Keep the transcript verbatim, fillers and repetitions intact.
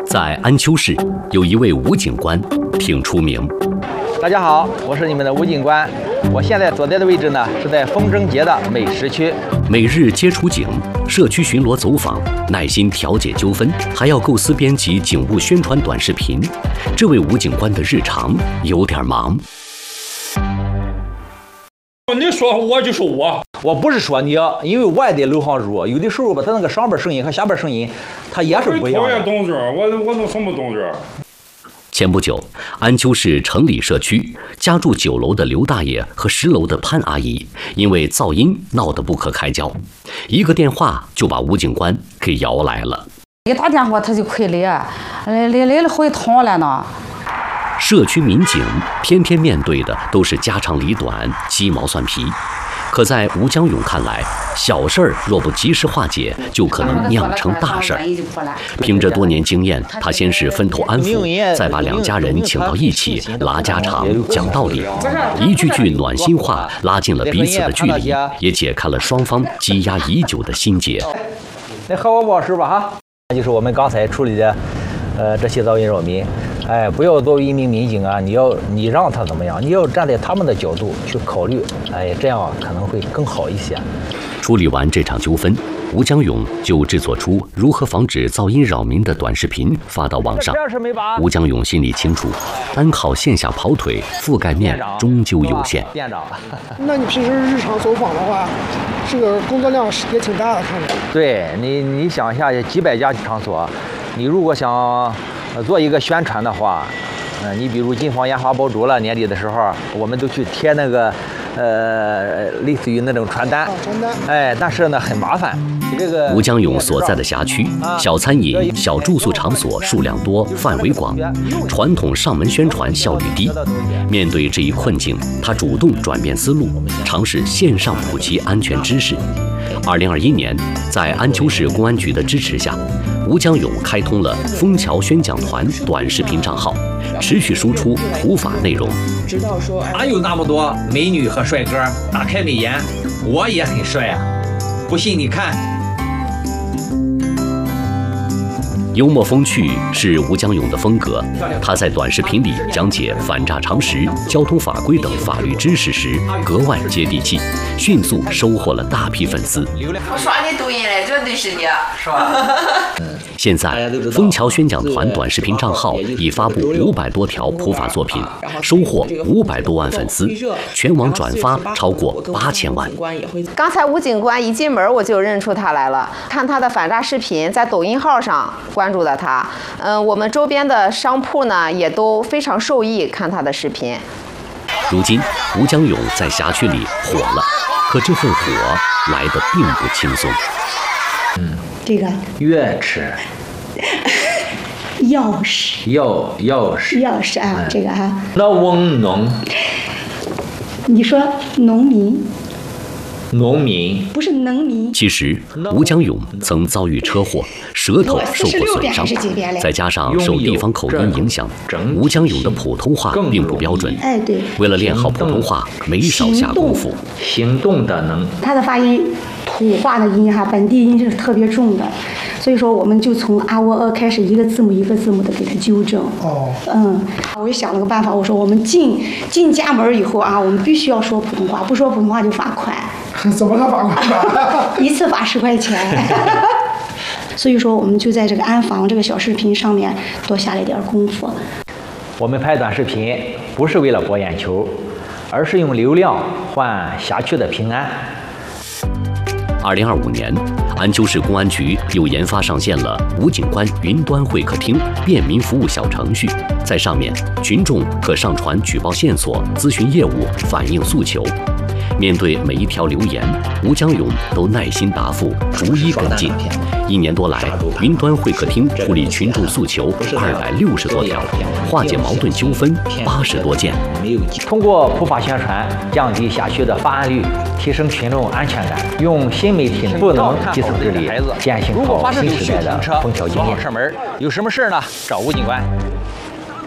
在安丘市，有一位吴警官挺出名。 大家好，我是你们的吴警官。我现在所在的位置呢，是在风筝节的美食区。 每日接触警，社区巡逻走访，耐心调解纠纷，还要构思编辑警务宣传短视频。这位吴警官的日常有点忙。 你说我就说我， 我不是说你，因为我也得录上入，有的时候吧，他那个上边声音和下边声音，它也是不一样的。 我动作，我我弄什么动作？ 前不久，安丘市城里社区家住九楼的刘大爷和十楼的潘阿姨，因为噪音闹得不可开交，一个电话就把吴警官给摇来了。 一打电话他就可以来，来来来了会痛了呢。 社区民警天天面对的都是家长里短、鸡毛蒜皮，可在吴江勇看来，小事儿若不及时化解，就可能酿成大事儿。凭着多年经验，他先是分头安抚，再把两家人请到一起，拉家常、讲道理，一句句暖心话拉近了彼此的距离，也解开了双方积压已久的心结。 那和我报时吧哈，就是我们刚才处理的，呃，这些噪音扰民。哎，不要作为一名民警啊，你要你让他怎么样？你要站在他们的角度去考虑，哎，这样可能会更好一些。 处理完这场纠纷，吴江勇就制作出如何防止噪音扰民的短视频发到网上。吴江勇心里清楚，单靠线下跑腿，覆盖面终究有限。 店长， 那你平时日常走访的话，这个工作量也挺大的，看着。 对你，你想一下，几百家场所，你如果想做一个宣传的话，嗯、呃，你比如禁放烟花爆竹了，年底的时候，我们都去贴那个，呃，类似于那种传单， 传单， 哎，但是呢很麻烦。这个吴江勇所在的辖区，小餐饮、小住宿场所数量多，范围广，传统上门宣传效率低。面对这一困境，他主动转变思路，尝试线上普及安全知识。二零二一年，在安丘市公安局的支持下，吴江勇开通了枫桥宣讲团短视频账号，持续输出普法内容。 知道说哪有那么多美女和帅哥？打开美颜，我也很帅啊！不信你看。 幽默风趣是吴江勇的风格，他在短视频里讲解反诈常识、交通法规等法律知识时格外接地气，迅速收获了大批粉丝。 我刷你抖音嘞，绝对是你，是吧？ 现在，枫桥宣讲团短视频账号已发布五百多条普法作品，收获五百多万粉丝，全网转发超过八千万。 刚才吴警官一进门我就认出他来了，看他的反诈视频，在抖音号上关注了他。嗯，我们周边的商铺呢也都非常受益看他的视频。 如今，吴江勇在辖区里火了，可这份火来得并不轻松。 嗯，这个乐池， 钥匙， 钥钥匙， 钥匙啊，嗯、这个啊。 那翁农， 你说农民。 农民不是农民。 其实，吴江勇曾遭遇车祸，舌头受过损伤，再加上受地方口音影响，吴江勇的普通话并不标准。 哎，对。 为了练好普通话，没少下功夫。 行动的能， 他的发音，土话的音哈，本地音是特别重的，所以说我们就从啊喔呃开始，一个字母一个字母的给他纠正。哦。嗯，我就想了个办法，我说我们进进家门以后啊，我们必须要说普通话，不说普通话就罚款。 怎么个罚款法？ 一次罚十块钱。所以说，我们就在这个安防这个小视频上面多下了一点功夫。 我们拍短视频不是为了博眼球，而是用流量换辖区的平安。 二零二五年，安丘市公安局又研发上线了吴警官云端会客厅便民服务小程序，在上面群众可上传举报线索、咨询业务、反映诉求。面对每一条留言，吴江勇都耐心答复，逐一跟进。一年多来，云端会客厅处理群众诉求二百六十多条，化解矛盾纠纷八十多件。 通过普法宣传，降低辖区的发案率，提升群众安全感，用新媒体赋能基层治理，践行好新时代的枫桥经验。有什么事呢？找吴警官。